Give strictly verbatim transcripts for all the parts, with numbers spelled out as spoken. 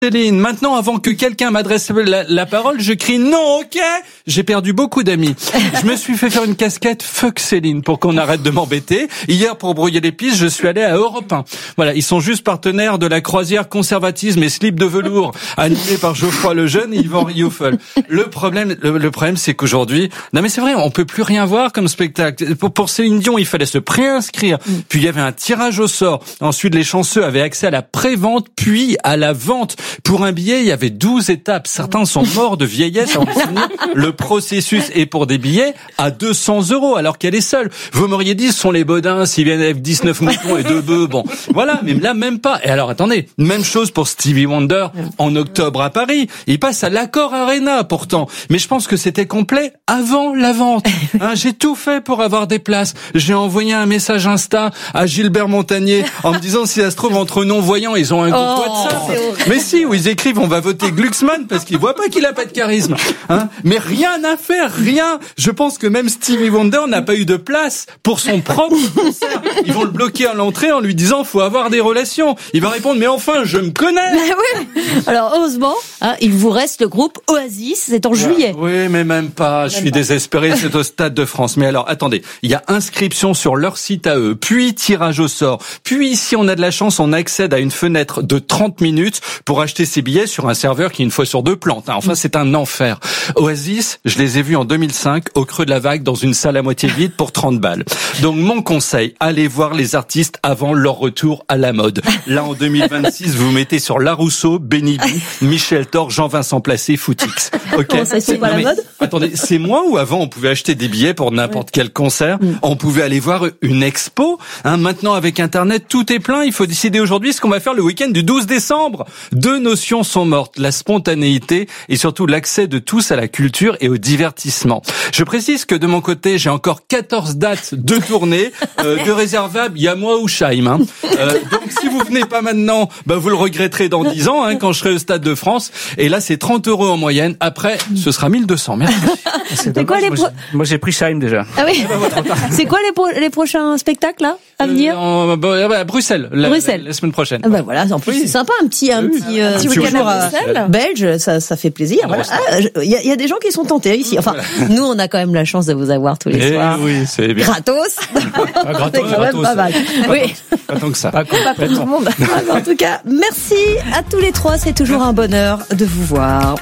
Céline, maintenant, avant que quelqu'un m'adresse la, la parole, je crie non, ok? J'ai perdu beaucoup d'amis. Je me suis fait faire une casquette fuck Céline pour qu'on arrête de m'embêter. Hier, pour brouiller les pistes, je suis allé à Europe un. Voilà, ils sont juste partenaires de la croisière conservatisme et slip de velours, animée par Geoffroy Lejeune et Yvan Rioufol. Le problème, le, le problème, c'est qu'aujourd'hui, non mais c'est vrai, on peut plus rien voir comme spectacle. Pour, pour Céline Dion, il fallait se préinscrire. Puis il y avait un tirage au sort. Ensuite, les chanceux avaient accès à la prévente, puis à la vente. Pour un billet, il y avait douze étapes. Certains sont morts de vieillesse avant de finir le processus. Et pour des billets à deux cents euros, alors qu'elle est seule. Vous m'auriez dit, ce sont les Baudins, s'ils viennent avec dix-neuf moutons et deux bœufs. Bon, voilà, mais là, même pas. Et alors, attendez, même chose pour Stevie Wonder en octobre à Paris. Il passe à l'Accor Arena, pourtant. Mais je pense que c'était complet avant la vente. Hein, j'ai tout fait pour avoir des places. J'ai envoyé un message Insta à Gilbert Montagnier en me disant, si ça se trouve, entre non-voyants, ils ont un groupe oh, WhatsApp. Mais si, où ils écrivent, on va voter Glucksmann parce qu'ils voient pas qu'il a pas de charisme. Hein, mais rien à faire, rien. Je pense que même Stevie Wonder n'a pas eu de place pour son propre concert. Ils vont le bloquer à l'entrée en lui disant, faut avoir des relations. Il va répondre, mais enfin, je me connais. Oui. Alors, heureusement, hein, il vous reste le groupe Oasis, c'est en juillet. Oui, mais même pas. Je même suis pas. désespéré, c'est au Stade de France. Mais alors, attendez, il y a inscription sur leur site à eux, puis tirage au sort, puis si on a de la chance, on accède à une fenêtre de trente minutes pour acheter ses billets sur un serveur qui, une fois sur deux, plante. Enfin, c'est un enfer. Oasis, je les ai vus en deux mille cinq, au creux de la vague, dans une salle à moitié vide pour trente balles. Donc, mon conseil, allez voir les artistes avant leur retour à la mode. Là, en deux mille vingt-six, vous mettez sur Larousseau, Benny B, Michel Thor, Jean-Vincent Placé, Footix. Ok. Comment ça, c'est pas la mais, mode? Attendez, c'est moi ou avant on pouvait acheter des billets pour n'importe ouais. quel concert, mm. on pouvait aller voir une expo. Hein, maintenant, avec Internet, tout est plein. Il faut décider aujourd'hui ce qu'on va faire le week-end du douze décembre. Deux notions sont mortes, la spontanéité et surtout l'accès de tous à la culture et au divertissement. Je précise que de mon côté, j'ai encore quatorze dates de tournée, euh, de réservables, il y a moi ou Chaim. Hein. Euh, donc si vous venez pas maintenant, bah, vous le regretterez dans dix ans, hein, quand je serai au Stade de France. Et là, c'est trente euros en moyenne. Après, ce sera mille deux cents. Merci. C'est C'est quoi les moi, pro... j'ai, moi, j'ai pris Chaim déjà. Ah oui. C'est quoi les, pro... les prochains spectacles là à venir? euh, en, bah, bah, Bruxelles, la, Bruxelles. La, la semaine prochaine. Ah bah voilà, en plus oui. c'est sympa, un petit, un oui. petit, euh, un petit week-end à Bruxelles, belge, ça, ça fait plaisir. Il voilà. ah, y, y a des gens qui sont tentés ici. Enfin, voilà. Nous, on a quand même la chance de vous avoir tous les Et soirs. Oui, c'est bien. Gratos. Ah, gratos, c'est quand même pas mal. Oui. Pas tant que ça. Pas, pas pour tout le monde. En tout cas, merci à tous les trois. C'est toujours un bonheur de vous voir.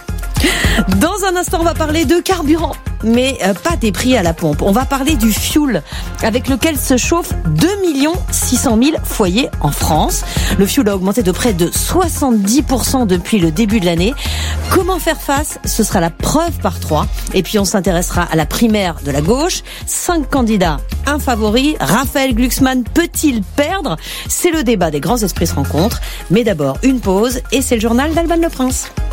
Dans un instant, on va parler de carburant, mais euh, pas des prix à la pompe. On va parler du fioul, avec lequel se chauffent deux millions six cent mille foyers en France. Le fioul a augmenté de près de soixante-dix pour cent depuis le début de l'année. Comment faire face? Ce sera la preuve par trois. Et puis on s'intéressera à la primaire de la gauche. Cinq candidats, un favori. Raphaël Glucksmann peut-il perdre? C'est le débat des grands esprits se rencontrent. Mais d'abord, une pause, et c'est le journal d'Alban Le Prince.